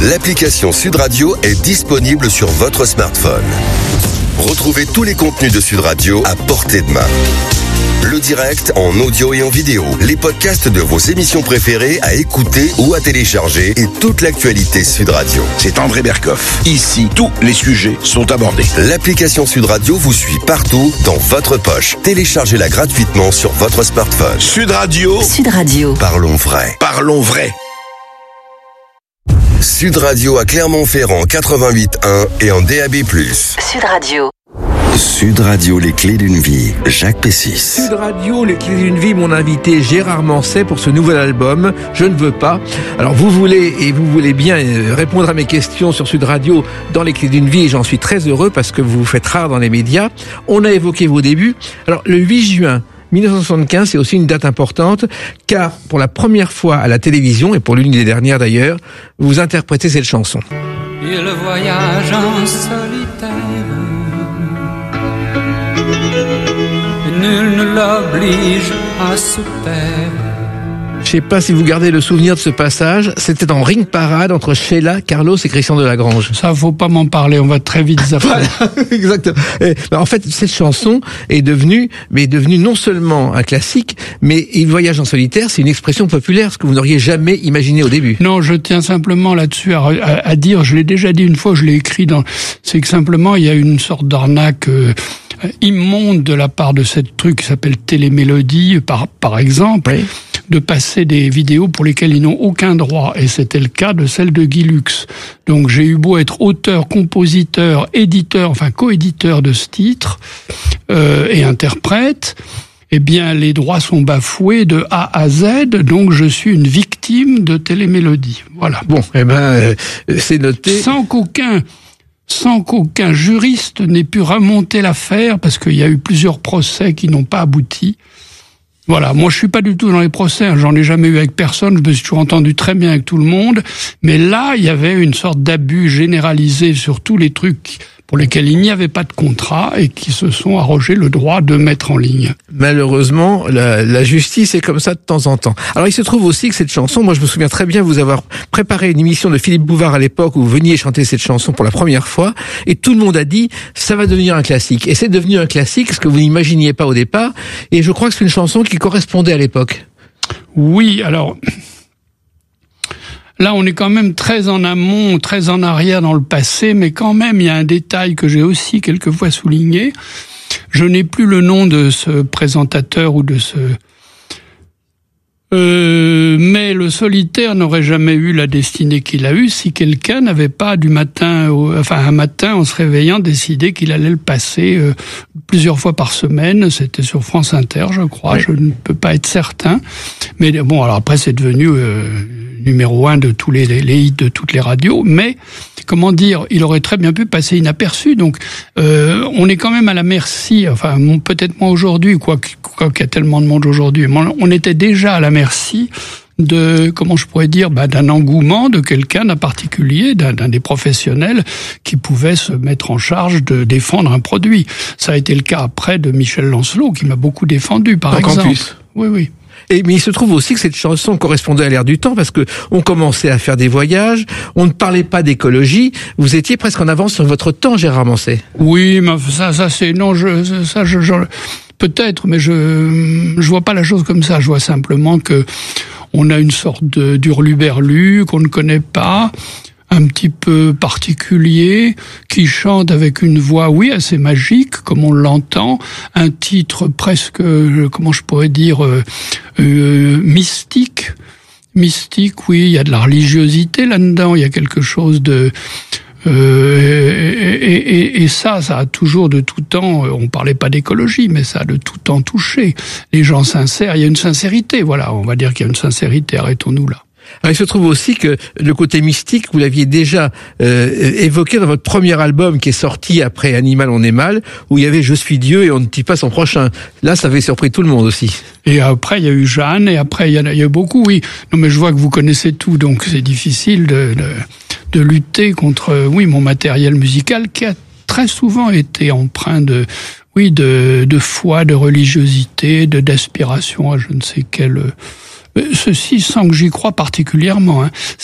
L'application Sud Radio est disponible sur votre smartphone. Retrouvez tous les contenus de Sud Radio à portée de main. Le direct en audio et en vidéo, les podcasts de vos émissions préférées à écouter ou à télécharger et toute l'actualité Sud Radio. C'est André Berkoff. Ici, tous les sujets sont abordés. L'application Sud Radio vous suit partout dans votre poche. Téléchargez-la gratuitement sur votre smartphone. Sud Radio. Sud Radio. Parlons vrai. Parlons vrai. Sud Radio à Clermont-Ferrand 88.1 et en DAB+. Sud Radio. Sud Radio, les clés d'une vie. Jacques Pessis. Sud Radio, les clés d'une vie, mon invité Gérard Manset pour ce nouvel album, Je ne veux pas. Alors vous voulez bien répondre à mes questions sur Sud Radio dans les clés d'une vie et j'en suis très heureux parce que vous vous faites rare dans les médias. On a évoqué vos débuts. Alors le 8 juin 1975, c'est aussi une date importante, car pour la première fois à la télévision, et pour l'une des dernières d'ailleurs, vous interprétez cette chanson. Il voyage en solitaire, nul ne l'oblige à se taire. Je sais pas si vous gardez le souvenir de ce passage, c'était en ring parade entre Sheila, Carlos et Christian Delagrange. Ça, faut pas m'en parler, on va très vite zapper. Voilà, exactement. En fait, cette chanson est devenue non seulement un classique, mais Il voyage en solitaire, c'est une expression populaire, ce que vous n'auriez jamais imaginé au début. Non, je tiens simplement là-dessus à dire, je l'ai déjà dit une fois, je l'ai écrit c'est que simplement, il y a une sorte d'arnaque immonde de la part de cette truc qui s'appelle Télémélodie, par exemple. Oui. De passer des vidéos pour lesquelles ils n'ont aucun droit. Et c'était le cas de celle de Guy Lux. Donc j'ai eu beau être auteur, compositeur, éditeur, enfin coéditeur de ce titre, et interprète, eh bien les droits sont bafoués de A à Z, donc je suis une victime de Télémélodie. Voilà. Bon, c'est noté. Sans qu'aucun juriste n'ait pu remonter l'affaire, parce qu'il y a eu plusieurs procès qui n'ont pas abouti. Voilà, moi je suis pas du tout dans les procès, j'en ai jamais eu avec personne, je me suis toujours entendu très bien avec tout le monde, mais là il y avait une sorte d'abus généralisé sur tous les trucs pour lesquels il n'y avait pas de contrat et qui se sont arrogés le droit de mettre en ligne. Malheureusement, la justice est comme ça de temps en temps. Alors il se trouve aussi que cette chanson, moi je me souviens très bien vous avoir préparé une émission de Philippe Bouvard à l'époque où vous veniez chanter cette chanson pour la première fois et tout le monde a dit ça va devenir un classique. Et c'est devenu un classique, ce que vous n'imaginiez pas au départ, et je crois que c'est une chanson qui correspondait à l'époque. Oui, alors... Là, on est quand même très en amont, très en arrière dans le passé, mais quand même, il y a un détail que j'ai aussi quelquefois souligné. Je n'ai plus le nom de ce présentateur ou de ce... mais le solitaire n'aurait jamais eu la destinée qu'il a eue si quelqu'un n'avait pas un matin en se réveillant décidé qu'il allait le passer plusieurs fois par semaine. C'était sur France Inter, je crois. Oui. Je ne peux pas être certain. Mais bon, alors après c'est devenu numéro 1 de tous les hits de toutes les radios. Mais comment dire, il aurait très bien pu passer inaperçu. Donc on est quand même à la merci. Enfin, peut-être moins aujourd'hui, quoi qu'il y a tellement de monde aujourd'hui. On était déjà à la merci de, comment je pourrais dire, d'un engouement de quelqu'un d'un particulier, d'un des professionnels qui pouvait se mettre en charge de défendre un produit. Ça a été le cas après de Michel Lancelot, qui m'a beaucoup défendu, par exemple. Campus. Oui. Mais il se trouve aussi que cette chanson correspondait à l'ère du temps parce que on commençait à faire des voyages, on ne parlait pas d'écologie, vous étiez presque en avance sur votre temps, Gérard Manset. Oui, mais ça c'est non, peut-être, mais je vois pas la chose comme ça. Je vois simplement que on a une sorte d'hurluberlu qu'on ne connaît pas, un petit peu particulier, qui chante avec une voix, oui, assez magique, comme on l'entend, un titre presque, comment je pourrais dire, mystique. Mystique, oui, il y a de la religiosité là-dedans, il y a quelque chose de... Et ça a toujours de tout temps, on parlait pas d'écologie, mais ça a de tout temps touché. Les gens sincères, il y a une sincérité, voilà, on va dire qu'il y a une sincérité, arrêtons-nous là. Alors, il se trouve aussi que le côté mystique, vous l'aviez déjà évoqué dans votre premier album qui est sorti après Animal on est mal, où il y avait Je suis Dieu et on ne tue pas son prochain. Là, ça avait surpris tout le monde aussi. Et après, il y a eu Jeanne, et après, il y a beaucoup, oui. Non, mais je vois que vous connaissez tout, donc c'est difficile de lutter contre, oui, mon matériel musical qui a très souvent été empreint de foi, de religiosité, d'aspiration à je ne sais quel... Ceci sans que j'y croie particulièrement.